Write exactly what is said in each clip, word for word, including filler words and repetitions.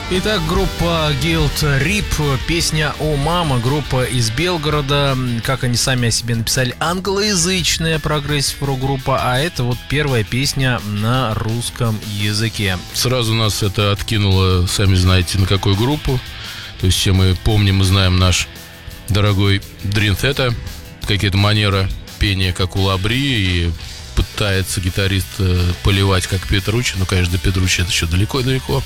Итак, группа Guilt Trip, песня «О, мама», группа из Белгорода, как они сами о себе написали, англоязычная прогрессив-рок-группа, а это вот первая песня на русском языке. Сразу нас это откинуло, сами знаете, на какую группу. То есть все мы помним и знаем наш дорогой Dream Theater, какая-то манера пения, как у Лабри, и пытается гитарист поливать, как Петруччи. Ну, конечно, до Петруччи это еще далеко-далеко.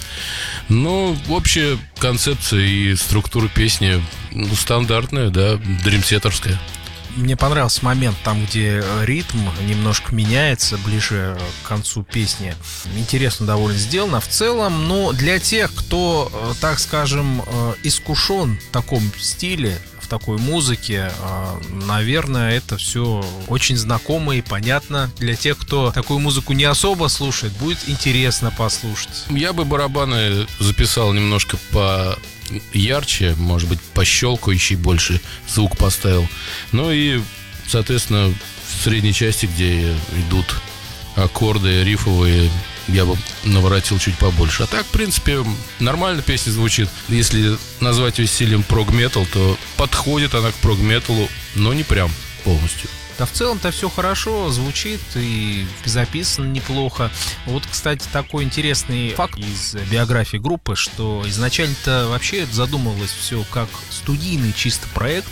Но общая концепция и структура песни, ну, стандартная, да, дримсеттерская. Мне понравился момент там, где ритм немножко меняется ближе к концу песни. Интересно довольно сделано в целом, но для тех, кто, так скажем, искушен в таком стиле, в такой музыке, наверное, это все очень знакомо и понятно. Для тех, кто такую музыку не особо слушает, будет интересно послушать. Я бы барабаны записал немножко по ярче, может быть, пощелкающий больше звук поставил. Ну и, соответственно, в средней части, где идут аккорды рифовые, я бы наворотил чуть побольше. А так, в принципе, нормально песня звучит. Если назвать ее стилем прог-метал, то подходит она к прог-металу, но не прям полностью. Да в целом-то все хорошо звучит и записано неплохо. Вот, кстати, такой интересный факт из биографии группы, что изначально-то вообще это задумывалось все как студийный чисто проект,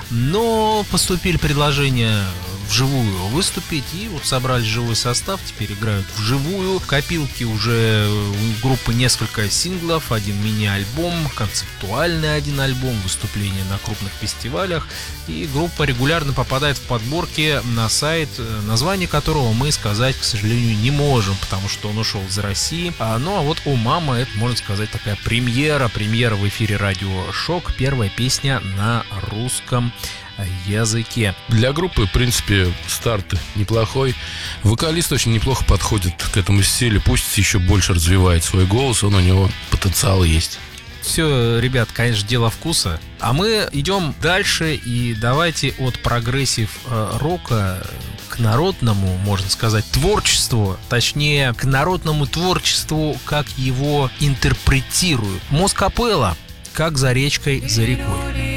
но поступили предложения вживую выступить, и вот собрали живой состав, теперь играют вживую. В копилке уже у группы несколько синглов, один мини-альбом, концептуальный один альбом, выступления на крупных фестивалях, и группа регулярно попадает в подборки на сайт, название которого мы сказать, к сожалению, не можем, потому что он ушел из России. А, ну а вот «О, мама», это, можно сказать, такая премьера, премьера в эфире радио «Шок», первая песня на русском языке. Для группы, в принципе, старт неплохой. Вокалист очень неплохо подходит к этому стилю. Пусть еще больше развивает свой голос, он у него потенциал есть. Все, ребят, конечно, дело вкуса. А мы идем дальше, и давайте от прогрессив рока к народному, можно сказать, творчеству, точнее, к народному творчеству, как его интерпретируют. Москапелла, как за речкой, за рекой.